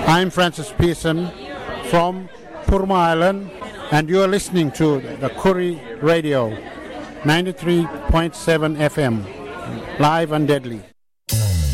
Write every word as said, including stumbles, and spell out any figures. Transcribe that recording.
I'm Francis Pearson from Purma Island, and you are listening to the Koori Radio, ninety-three point seven F M, live and deadly.